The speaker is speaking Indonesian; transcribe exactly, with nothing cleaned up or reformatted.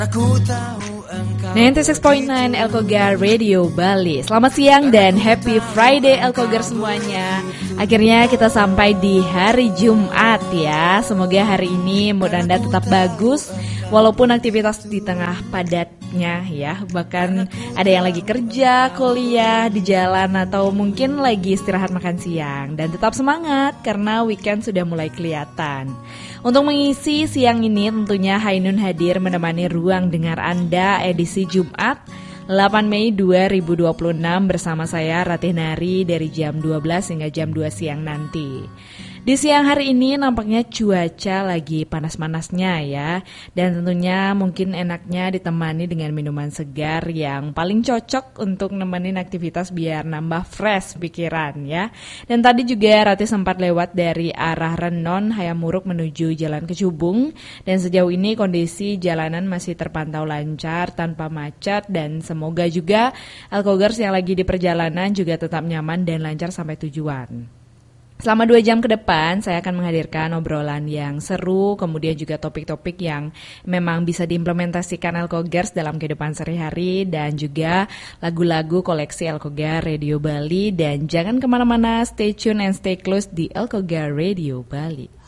sembilan puluh enam koma sembilan Elkogar Radio Bali. Selamat siang dan happy Friday Elkogar semuanya. Akhirnya kita sampai di hari Jumat ya. Semoga hari ini mood Anda tetap bagus walaupun aktivitas di tengah padatnya ya. Bahkan ada yang lagi kerja, kuliah, di jalan atau mungkin lagi istirahat makan siang. Dan tetap semangat karena weekend sudah mulai kelihatan. Untuk mengisi siang ini tentunya Hainun hadir menemani ruang dengar Anda edisi Jumat delapan Mei dua ribu dua puluh enam bersama saya Ratih Nari dari jam dua belas hingga jam dua siang nanti. Di siang hari ini nampaknya cuaca lagi panas-panasnya ya. Dan tentunya mungkin enaknya ditemani dengan minuman segar yang paling cocok untuk nemenin aktivitas biar nambah fresh pikiran ya. Dan tadi juga Rati sempat lewat dari arah Renon Hayamuruk menuju Jalan Kecubung. Dan sejauh ini kondisi jalanan masih terpantau lancar tanpa macet. Dan semoga juga Elkogers yang lagi di perjalanan juga tetap nyaman dan lancar sampai tujuan. Selama dua jam ke depan, saya akan menghadirkan obrolan yang seru, kemudian juga topik-topik yang memang bisa diimplementasikan Elkogers dalam kehidupan sehari-hari, dan juga lagu-lagu koleksi Elkogar Radio Bali. Dan jangan kemana-mana, stay tune and stay close di Elkogar Radio Bali.